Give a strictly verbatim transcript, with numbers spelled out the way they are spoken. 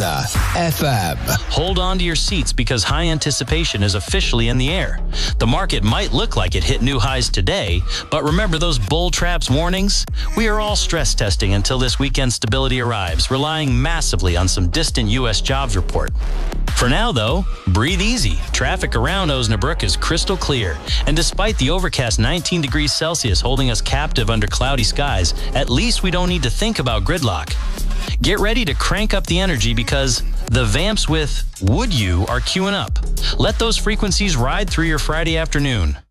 F M. Hold on to your seats because high anticipation is officially in the air. The market might look like it hit new highs today, but remember those bull traps warnings? We are all stress testing until this weekend stability arrives, relying massively on some distant U S jobs report. For now, though, breathe easy. Traffic around Osnabrück is crystal clear, and despite the overcast nineteen degrees Celsius holding us captive under cloudy skies, at least we don't need to think about gridlock. Get ready to crank up the energy because the vamps with Would You are queuing up. Let those frequencies ride through your Friday afternoon.